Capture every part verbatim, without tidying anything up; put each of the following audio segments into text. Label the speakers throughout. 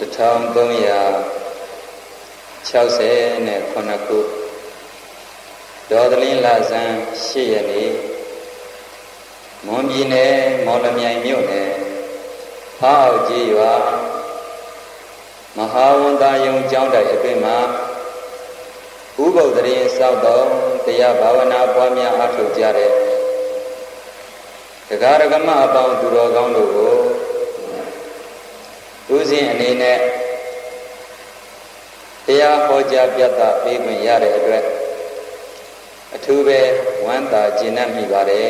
Speaker 1: ထောင်သုံးရာ၆၀နဲ့ခုနှစ်ခုဒေါ်သလင်းလဆန်းရှစ်ရက်နေ့မွန်ပြည်နယ်မော်လမြိုင်မြို့နယ်ဖားအောက်ကြီးရွာမဟာဝန်သာယုံကျောင်းတိုက်အတွင်းမှာဥပုသ္တရင်စောက်တော်တရားဘာဝနာပွားများအားထုတ်ကြတဲ့တရားရကမအပေါင်းသူတော်ကောင်းတို့ကိုဦးဇင်းအနေနဲ့တရားဟောကြားပြသပေးခွင့်ရတဲ့အတွက်အထူးပဲဝမ်းသာကျေနပ်မိပါတယ်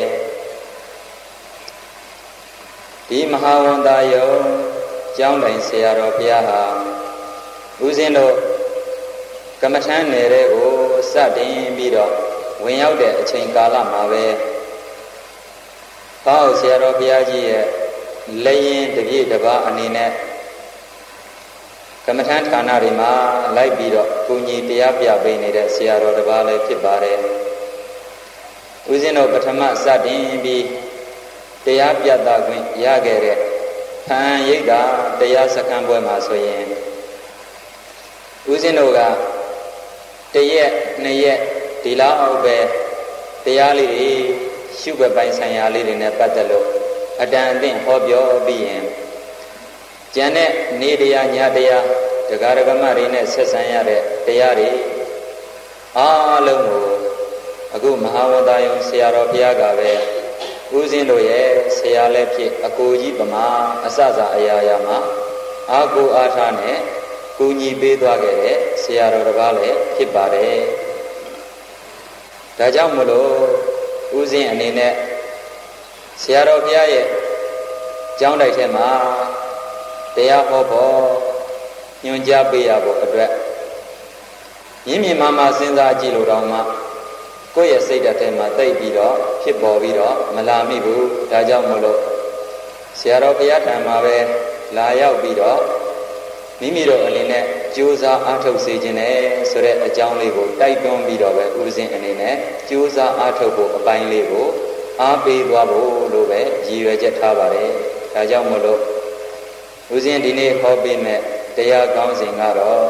Speaker 1: ဒီမဟာဝန်သာယုံကျောင်းတိုင်ဆရာတော်ဘုရားဟာဦးဇင်းတို့ကမ္မထမ်းနယ်တဲ့ကိုစတင်ပြီးတော့ဝင်ရောက်တဲ့အချိန်ကာလမှာပဲဟောဆရာတော်ဘုရားကြီးရဲ့လက်ရင်တပြည့်တစ်ပါးအနေနဲ့ကမ္မထမ်းဌာနတွေမှာလိုက်ပြီးတော့ကုညီတရားပြပေးနေတဲ့ဆရာတော်တစ်ပါးလည်းဖြစ်ပါတယ်ဦးဇင်းတို့ပထမစတင်ပြီးတရားပြသခွင့်ရခဲ့တဲ့ဖန်ရိပ်သာတရားစခန်းပွဲမှာဆိုရင်ဦးဇင်းတို့ကတရက်နှစ်ရက်ဒီလောက်အောက်ပဲတရားလေးတွေရှုပ်ပိုင်ဆိုင်ရာလေးတွေနဲ့ပတ်သက်လို့အတန်အသင့်ဟောပြောပြီးရင်ကျန်တဲ့နေတရားညတရားတရားဓမ္မတွေနဲ့ဆက်ဆံရတဲ့တရားတွေအားလုံးကိုအခုမဟာဝန်သာယုံဆရာတော်ဘုရားကပဲဦးဇင်းတို့ရဲ့ဆရာလည်းဖြစ်အကိုကြီးပမာအစစအရာရာမှာအာကိုအားထားနဲ့ကူညီပေးသွားခဲ့တဲ့ဆရာတော်တစ်ပါးလည်းဖြစ်ပါတယ်ဒါကြောင့်မလို့ဦးဇင်းအနေနဲ့ဆရာတော်ဘုရားရဲ့ကျောင်းတိုက်ထဲမှာတရားဟောဖို့ညွှန်ကြားပေးရဖို့အတွက်မြင့်မြင့်မားမားစဉ်းစားကြည့်လို့တော့မှကိုယ့်ရဲ့စိတ်ဓာတ်ထဲမှာသိပ်ပြီးတော့ဖြစ်ပေါ်ပြီးတော့မလာမိဘူးဒါကြောင့်မလို့ဆရာတော်ဘုရားထံမှာပဲလာရောက်ပြီးတော့မိမိတို့အနေနဲ့ကြိုးစားအားထုတ်စေခြင်းနဲ့ဆိုတဲ့အကြောင်းလေးကိုတိုက်တွန်းပြီးတော့ပဲဦးဇင်းအနေနဲ့ကြိုးစားအားထုတ်ဖို့အပိုင်းလေးကိုအားပေးသွားဖို့လို့ပဲရည်ရွယ်ချက်ထားပါတယ်ဒါကြောင့်မလို့ဦးဇင်းဒီနေ့ဟောပေးမဲ့တရားကောင်းစဉ်ကတော့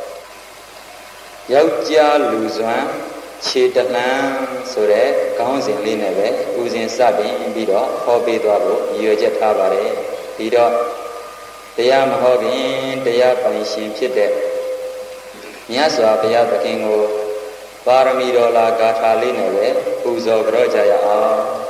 Speaker 1: ယောက်ျားလူစွမ်းခြေတလန်းဆိုတဲ့ခေါင်းစဉ်လေးနဲ့ပဲဦးဇင်းစတင်ပြီးတော့ဟောပေးသွားဖို့ရည်ရွယ်ချက်ထားပါတယ်ဒီတော့တရားမဟောခင်တရားပိုင်ရှင်ဖြစ်တဲ့မြတ်စွာဘုရားသခင်ကိုပါရမီတော်လာဂါထာလေးနဲ့ပဲပူဇော်ကြောကြရအောင်